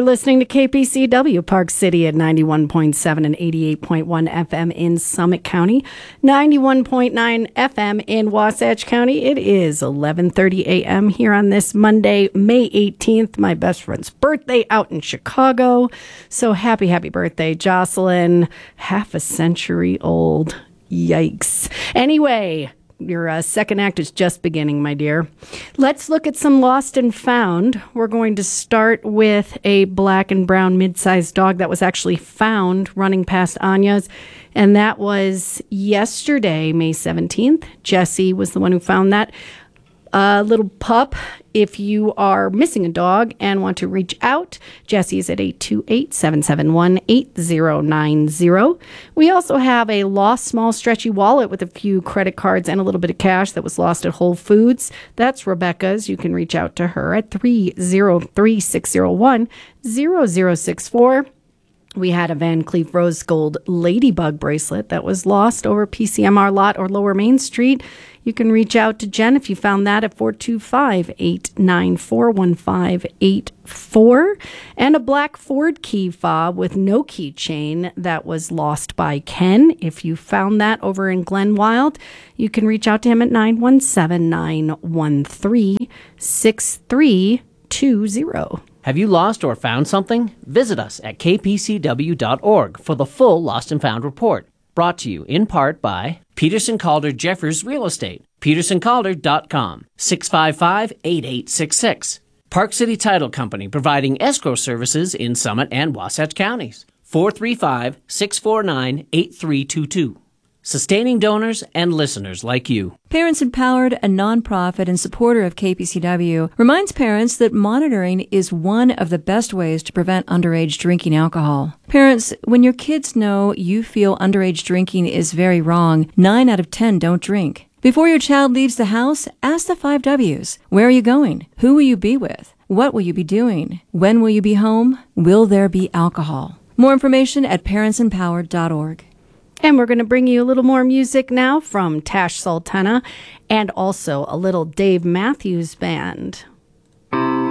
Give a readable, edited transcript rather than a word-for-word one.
listening to KPCW Park City at 91.7 and 88.1 FM in Summit County, 91.9 FM in Wasatch County. It is 11:30 a.m. here on this Monday, May 18th, my best friend's birthday out in Chicago. So happy birthday, Jocelyn. Half a century old. Yikes. Anyway, your second act is just beginning, my dear. Let's look at some lost and found. We're going to start with a black and brown mid-sized dog that was actually found running past Anya's, and that was yesterday, May 17th. Jesse was the one who found that. Little pup. If you are missing a dog and want to reach out, Jesse's at 828-771-8090. We also have a lost small stretchy wallet with a few credit cards and a little bit of cash that was lost at Whole Foods. That's Rebecca's. You can reach out to her at 303-601-0064. We had a Van Cleef Rose Gold Ladybug bracelet that was lost over PCMR lot or Lower Main Street. You can reach out to Jen if you found that at 425-894-1584. And a black Ford key fob with no keychain that was lost by Ken. If you found that over in Glenwild, you can reach out to him at 917-913-6320. Have you lost or found something? Visit us at kpcw.org for the full Lost and Found report. Brought to you in part by Peterson Calder Jeffers Real Estate, petersоncalder.com, 655-8866. Park City Title Company, providing escrow services in Summit and Wasatch counties, 435-649-8322. Sustaining donors and listeners like you. Parents Empowered, a nonprofit and supporter of KPCW, reminds parents that monitoring is one of the best ways to prevent underage drinking alcohol. Parents, when your kids know you feel underage drinking is very wrong, 9 out of 10 don't drink. Before your child leaves the house, ask the 5 W's. Where are you going? Who will you be with? What will you be doing? When will you be home? Will there be alcohol? More information at parentsempowered.org. And we're going to bring you a little more music now from Tash Sultana and also a little Dave Matthews Band.